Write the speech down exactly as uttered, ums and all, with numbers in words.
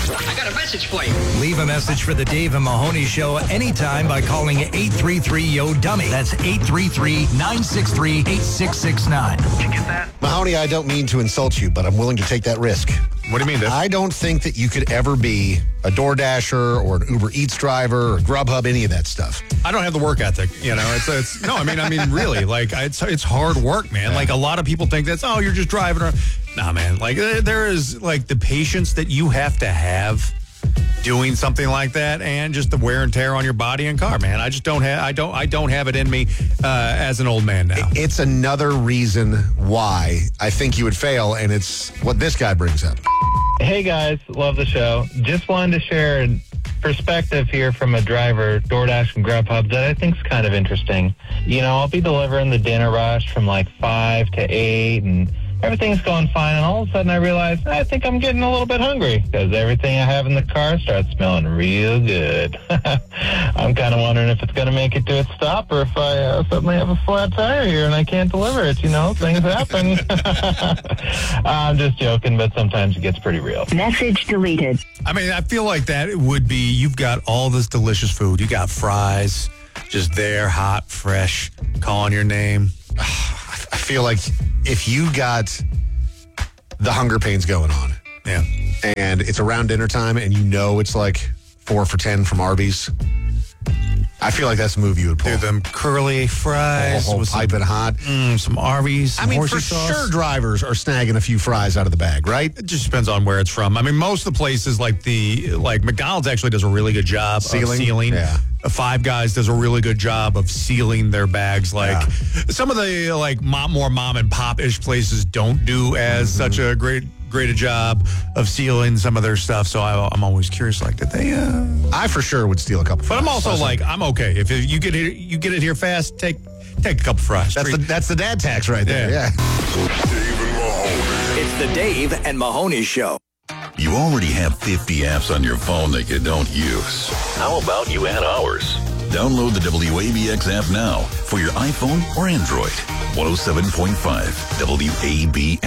I got a message for you. Leave a message for the Dave and Mahoney Show anytime by calling eight three three, Y O, dummy. That's eight three three, nine six three, eight six six nine. Did you get that? Mahoney, I don't mean to insult you, but I'm willing to take that risk. What do you mean, Dave? I don't think that you could ever be a DoorDasher or an Uber Eats driver or Grubhub, any of that stuff. I don't have the work ethic, you know. It's, it's no, I mean, I mean, really, like it's it's hard work, man. Yeah. Like a lot of people think that's oh, you're just driving around. Nah, man. Like there is like the patience that you have to have doing something like that, and just the wear and tear on your body and car, man. I just don't have. I don't. I don't have it in me uh, as an old man now. It's another reason why I think you would fail, and it's what this guy brings up. Hey guys, love the show. Just wanted to share a perspective here from a driver, DoorDash and Grubhub, that I think is kind of interesting. You know, I'll be delivering the dinner rush from like five to eight, and everything's going fine, and all of a sudden I realize I think I'm getting a little bit hungry because everything I have in the car starts smelling real good. I'm kind of wondering if it's going to make it to its stop, or if I uh, suddenly have a flat tire here and I can't deliver it. You know, things happen. I'm just joking, but sometimes it gets pretty real. Message deleted. I mean, I feel like that it would be. You've got all this delicious food. You got fries, just there, hot, fresh, calling your name. I feel like if you got the hunger pains going on, Yeah. and it's around dinner time, and you know it's like four for ten from Arby's, I feel like that's a move you would pull. Do them curly fries whole, whole with pipe some, it hot. mm, some Arby's. Some I mean, horsey for sauce. sure, drivers are snagging a few fries out of the bag, right? It just depends on where it's from. I mean, most of the places like the like McDonald's actually does a really good job Sealing? of sealing. Yeah. Uh, Five Guys does a really good job of sealing their bags. Like Yeah. some of the like mom, more mom and pop ish places don't do as Mm-hmm. such a great great a job of sealing some of their stuff. So I, I'm always curious, like, did they? Uh... I for sure would steal a couple. But I'm fries. also like, I'm okay if you get it, you get it here fast. Take take a couple fries. that's the that's the dad tax right there. Yeah. Yeah. It's the Dave and Mahoney Show. You already have fifty apps on your phone that you don't use. How about you add ours? Download the W A B X app now for your iPhone or Android. one oh seven point five W A B